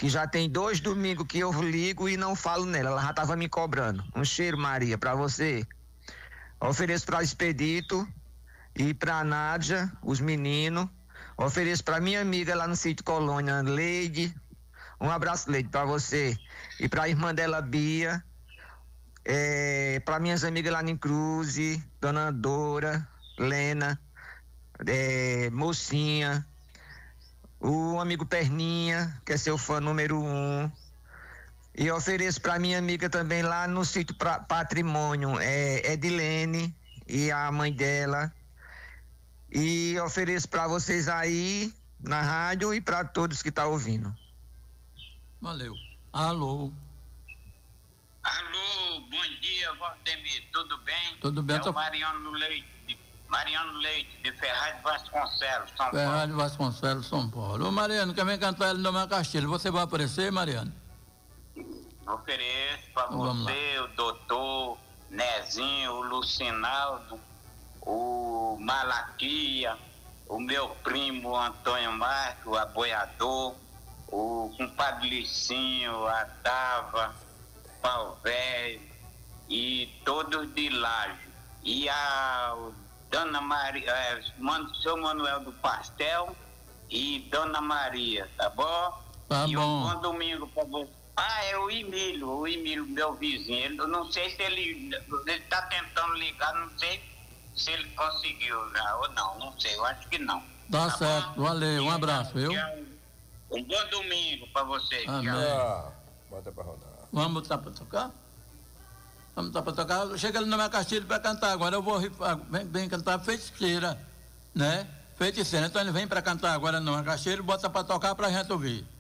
que já tem 2 domingos que eu ligo e não falo nela, ela já tava me cobrando. Um cheiro, Maria, pra você. Ofereço pra Expedito e pra Nádia, os meninos. Ofereço pra minha amiga lá no sítio Colônia, Leide. Um abraço, Leide, pra você. E pra irmã dela, Bia. Para minhas amigas lá em Cruz, Dona Dora, Lena, Mocinha, o amigo Perninha, que é seu fã número 1. E ofereço para minha amiga também lá no sítio Patrimônio, Edilene e a mãe dela. E ofereço para vocês aí na rádio e para todos que estão ouvindo. Valeu. Alô. Alô, bom dia, Valdemir, tudo bem? Tudo bem. É o Mariano Leite de Ferraz de Vasconcelos, São Paulo. Ferraz de Vasconcelos, São Paulo. Ô Mariano, quer vem cantar ele no meu Castilho, você vai aparecer, Mariano? Ofereço para você, o doutor Nezinho, o Lucinaldo, o Malaquia, o meu primo Antônio Marques, o aboiador, o compadre Licinho, a Dava, Pau Velho e todos de Laje. E a Dona Maria, seu Manuel do Pastel e Dona Maria, tá bom? Tá e bom. Um bom domingo pra você. É o Emílio, meu vizinho. Eu não sei se ele tá tentando ligar, não sei se ele conseguiu já ou não sei, eu acho que não. Tá certo, bom? valeu, um abraço, viu? Um bom domingo pra você. Amém. Bota pra rodar. Vamos botar pra tocar? Vamos botar pra tocar. Chega ali no meu Castilho pra cantar agora. Eu vou vem cantar Feiticeira, né? Feiticeira. Então ele vem pra cantar agora no meu Castilho, bota pra tocar pra gente ouvir.